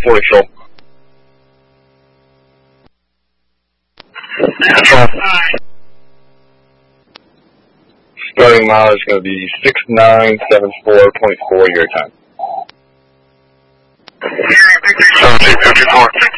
40 full. Control. Starting mile is going to be 6974.4 your time. 1754.